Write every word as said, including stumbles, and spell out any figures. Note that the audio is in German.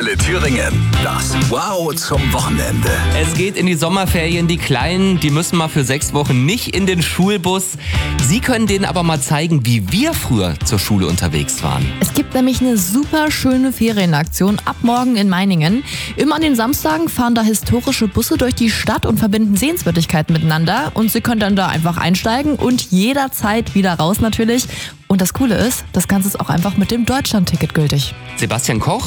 Antenne Thüringen. Das Wow zum Wochenende. Es geht in die Sommerferien. Die Kleinen, die müssen mal für sechs Wochen nicht in den Schulbus. Sie können denen aber mal zeigen, wie wir früher zur Schule unterwegs waren. Es gibt nämlich eine super schöne Ferienaktion ab morgen in Meiningen. Immer an den Samstagen fahren da historische Busse durch die Stadt und verbinden Sehenswürdigkeiten miteinander. Und Sie können dann da einfach einsteigen und jederzeit wieder raus natürlich. Und das Coole ist, das Ganze ist auch einfach mit dem Deutschlandticket gültig. Sebastian Koch